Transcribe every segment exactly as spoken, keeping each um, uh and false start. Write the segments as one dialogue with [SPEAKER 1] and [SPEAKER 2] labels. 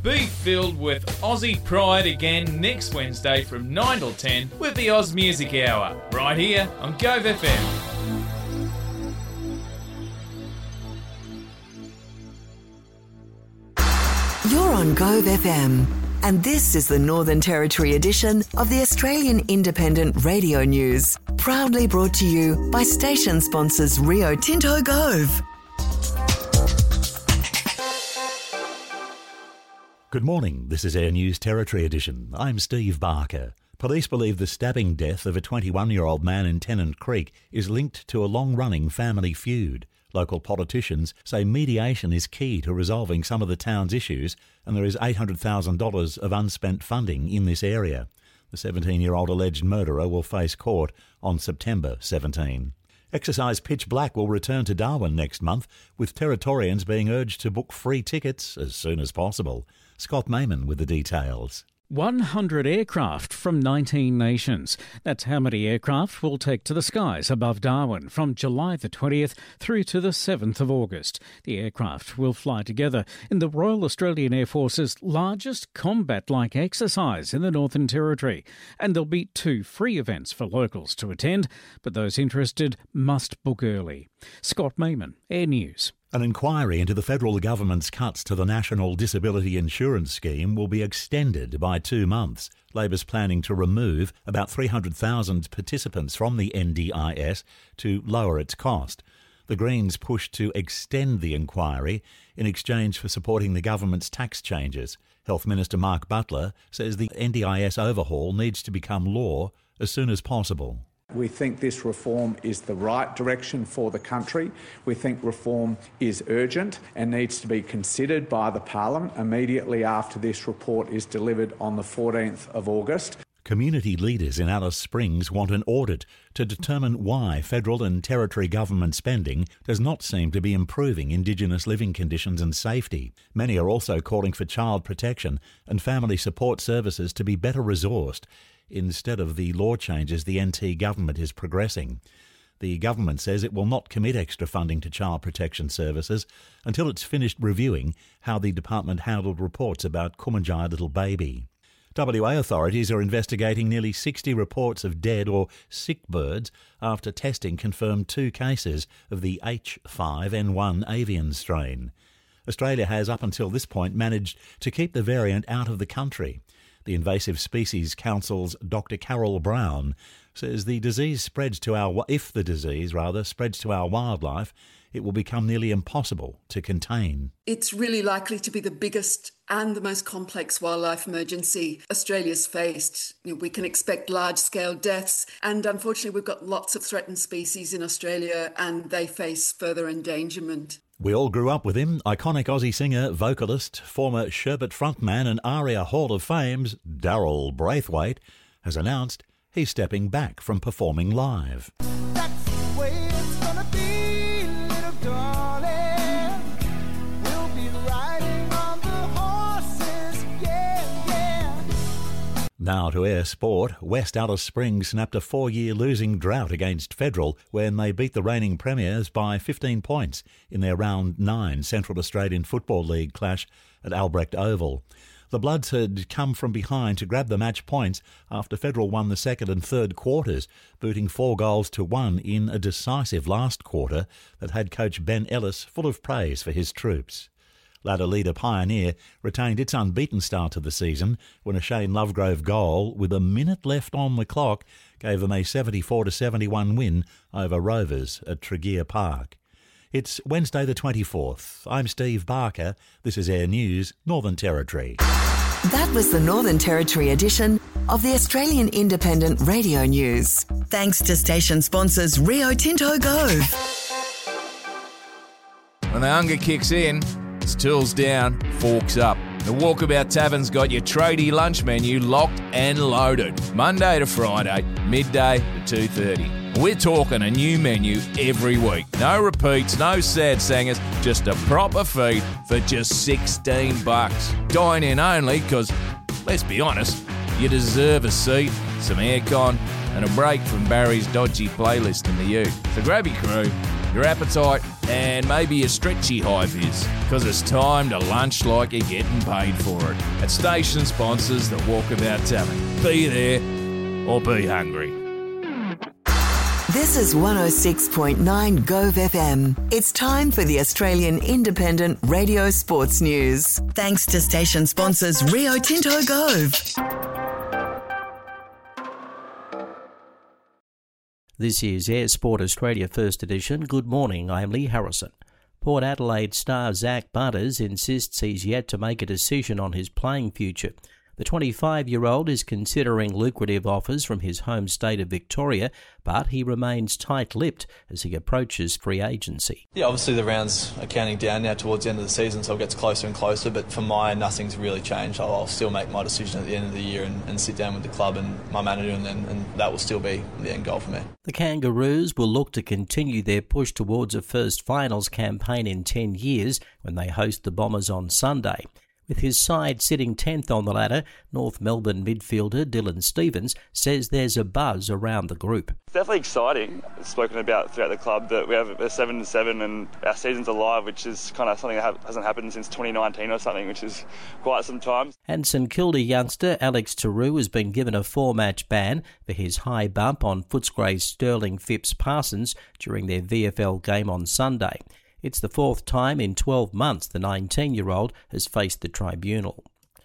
[SPEAKER 1] Be filled with Aussie pride again next Wednesday from nine till ten with the Oz Music Hour, right here on Gove F M.
[SPEAKER 2] You're on Gove F M, and this is the Northern Territory edition of the Australian Independent Radio News, proudly brought to you by station sponsors Rio Tinto Gove.
[SPEAKER 3] Good morning, this is Air News Territory edition. I'm Steve Barker. Police believe the stabbing death of a twenty-one-year-old man in Tennant Creek is linked to a long-running family feud. Local politicians say mediation is key to resolving some of the town's issues, and there is eight hundred thousand dollars of unspent funding in this area. The seventeen-year-old alleged murderer will face court on September seventeenth. Exercise Pitch Black will return to Darwin next month, with Territorians being urged to book free tickets as soon as possible. Scott Mayman with the details.
[SPEAKER 4] one hundred aircraft from nineteen nations. That's how many aircraft will take to the skies above Darwin from July the twentieth through to the seventh of August. The aircraft will fly together in the Royal Australian Air Force's largest combat-like exercise in the Northern Territory. And there'll be two free events for locals to attend, but those interested must book early. Scott Mayman, Air News.
[SPEAKER 3] An inquiry into the federal government's cuts to the National Disability Insurance Scheme will be extended by two months. Labor's planning to remove about three hundred thousand participants from the N D I S to lower its cost. The Greens pushed to extend the inquiry in exchange for supporting the government's tax changes. Health Minister Mark Butler says the N D I S overhaul needs to become law as soon as possible.
[SPEAKER 5] We think this reform is the right direction for the country. We think reform is urgent and needs to be considered by the Parliament immediately after this report is delivered on the fourteenth of August.
[SPEAKER 3] Community leaders in Alice Springs want an audit to determine why federal and territory government spending does not seem to be improving Indigenous living conditions and safety. Many are also calling for child protection and family support services to be better resourced, instead of the law changes the N T government is progressing. The government says it will not commit extra funding to child protection services until it's finished reviewing how the department handled reports about Kumanjai little baby. W A authorities are investigating nearly sixty reports of dead or sick birds after testing confirmed two cases of the H five N one avian strain. Australia has up until this point managed to keep the variant out of the country. The Invasive Species Council's Doctor Carol Brown says the disease spreads to our if the disease rather spreads to our wildlife, it will become nearly impossible to contain.
[SPEAKER 6] It's really likely to be the biggest and the most complex wildlife emergency Australia's faced. You know, we can expect large-scale deaths, and unfortunately we've got lots of threatened species in Australia and they face further endangerment.
[SPEAKER 3] We all grew up with him, iconic Aussie singer, vocalist, former Sherbet frontman and ARIA Hall of Fame's Daryl Braithwaite has announced he's stepping back from performing live.
[SPEAKER 7] That's the way it's gonna be, little darling. We'll be riding on the horses, yeah, yeah.
[SPEAKER 3] Now to Air Sport. West Alice Springs snapped a four-year losing drought against Federal when they beat the reigning premiers by fifteen points in their Round nine Central Australian Football League clash at Albrecht Oval. The Bloods had come from behind to grab the match points after Federal won the second and third quarters, booting four goals to one in a decisive last quarter that had coach Ben Ellis full of praise for his troops. Ladder leader Pioneer retained its unbeaten start to the season when a Shane Lovegrove goal with a minute left on the clock gave them a seventy-four to seventy-one win over Rovers at Tregear Park. It's Wednesday the twenty-fourth. I'm Steve Barker. This is Air News, Northern Territory.
[SPEAKER 2] That was the Northern Territory edition of the Australian Independent Radio News. Thanks to station sponsors Rio Tinto Gove.
[SPEAKER 1] When the hunger kicks in, it's tools down, forks up. The Walkabout Tavern's got your tradie lunch menu locked and loaded. Monday to Friday, midday to two thirty. We're talking a new menu every week. No repeats, no sad singers, just a proper feed for just sixteen bucks. Dine in only because, let's be honest, you deserve a seat, some aircon and a break from Barry's dodgy playlist in the ute. So grab your crew, your appetite, and maybe a stretchy high vis, because it's time to lunch like you're getting paid for it. At station sponsors the Walkabout Tavern. Be there or be hungry.
[SPEAKER 2] This is one oh six point nine Gove F M. It's time for the Australian Independent Radio Sports News. Thanks to station sponsors Rio Tinto Gove.
[SPEAKER 8] This is Air Sport Australia First Edition. Good morning, I'm Lee Harrison. Port Adelaide star Zach Butters insists he's yet to make a decision on his playing future. The twenty-five-year-old is considering lucrative offers from his home state of Victoria, but he remains tight-lipped as he approaches free agency.
[SPEAKER 9] Yeah, obviously the rounds are counting down now towards the end of the season, so it gets closer and closer, but for mine, nothing's really changed. I'll, I'll still make my decision at the end of the year and, and sit down with the club and my manager, and, then, and that will still be the end goal for me.
[SPEAKER 8] The Kangaroos will look to continue their push towards a first finals campaign in ten years when they host the Bombers on Sunday. With his side sitting tenth on the ladder, North Melbourne midfielder Dylan Stevens says there's a buzz around the group.
[SPEAKER 10] It's definitely exciting. It's spoken about throughout the club that we have a seven and seven and our season's alive, which is kind of something that hasn't happened since twenty nineteen or something, which is quite some time.
[SPEAKER 8] And St Kilda youngster Alex Tarou has been given a four-match ban for his high bump on Footscray's Sterling Phipps Parsons during their V F L game on Sunday. It's the fourth time in twelve months the nineteen-year-old has faced the tribunal.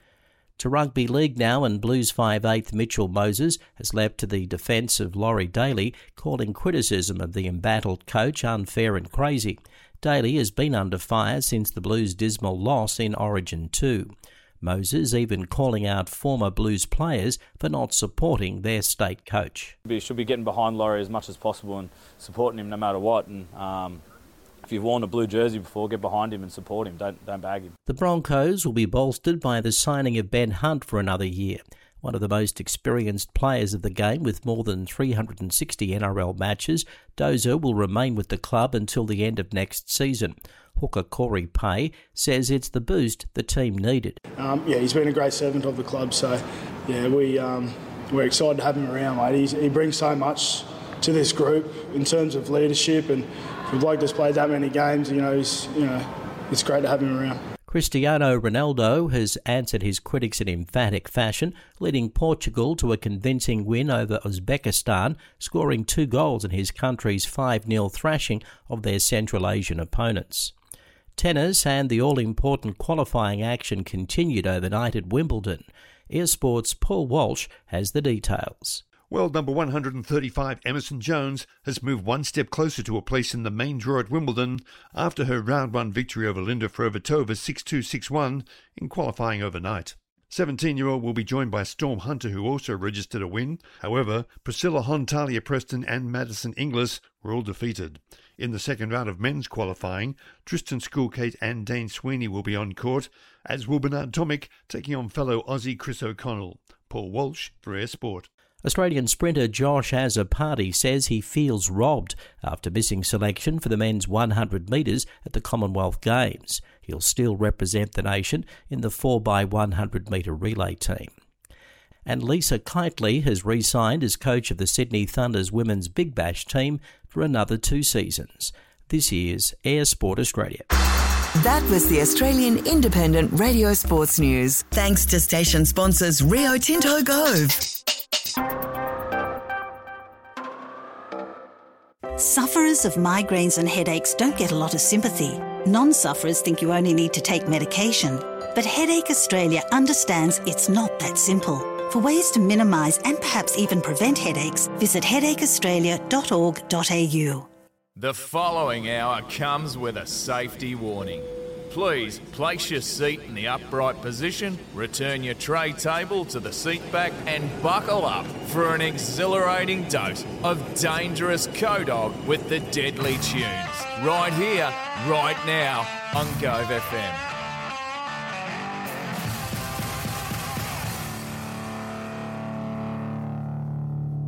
[SPEAKER 8] To rugby league now, and Blues five eighth Mitchell Moses has leapt to the defence of Laurie Daly, calling criticism of the embattled coach unfair and crazy. Daly has been under fire since the Blues' dismal loss in Origin two. Moses even calling out former Blues players for not supporting their state coach.
[SPEAKER 11] We should be getting behind Laurie as much as possible and supporting him no matter what. And um If you've worn a blue jersey before, get behind him and support him. Don't don't bag him.
[SPEAKER 8] The Broncos will be bolstered by the signing of Ben Hunt for another year. One of the most experienced players of the game with more than three hundred sixty N R L matches, Dozer will remain with the club until the end of next season. Hooker Corey Pay says it's the boost the team needed.
[SPEAKER 12] Um, yeah, he's been a great servant of the club, so yeah, we, um, we're excited to have him around, mate. He's, he brings so much to this group in terms of leadership, and for a bloke that's played that many games, you know, he's, you know, it's great to have him around.
[SPEAKER 8] Cristiano Ronaldo has answered his critics in emphatic fashion, leading Portugal to a convincing win over Uzbekistan, scoring two goals in his country's five nil thrashing of their Central Asian opponents. Tennis and the all-important qualifying action continued overnight at Wimbledon. Air Sports' Paul Walsh has the details.
[SPEAKER 13] World number one hundred thirty-five Emerson Jones has moved one step closer to a place in the main draw at Wimbledon after her round one victory over Linda Fruhvirtova six two six one in qualifying overnight. seventeen-year-old will be joined by Storm Hunter, who also registered a win. However, Priscilla Hon, Talia Preston and Madison Inglis were all defeated. In the second round of men's qualifying, Tristan Schoolcate and Dane Sweeney will be on court, as will Bernard Tomic taking on fellow Aussie Chris O'Connell. Paul Walsh for Air Sport.
[SPEAKER 8] Australian sprinter Josh Azzopardi says he feels robbed after missing selection for the men's one hundred metres at the Commonwealth Games. He'll still represent the nation in the four by one hundred metre relay team. And Lisa Kitely has re-signed as coach of the Sydney Thunder's women's Big Bash team for another two seasons. This is Air Sport Australia.
[SPEAKER 2] That was the Australian Independent Radio Sports News. Thanks to station sponsors Rio Tinto Gove.
[SPEAKER 14] Sufferers of migraines and headaches don't get a lot of sympathy. Non-sufferers think you only need to take medication. But Headache Australia understands it's not that simple. For ways to minimise and perhaps even prevent headaches, visit headache australia dot org dot a u.
[SPEAKER 1] The following hour comes with a safety warning. Please place your seat in the upright position, return your tray table to the seat back and buckle up for an exhilarating dose of dangerous co-dog with the deadly tunes. Right here, right now on Gove F M.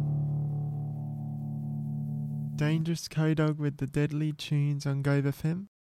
[SPEAKER 15] Dangerous Co-Dog with the deadly tunes on Gove F M.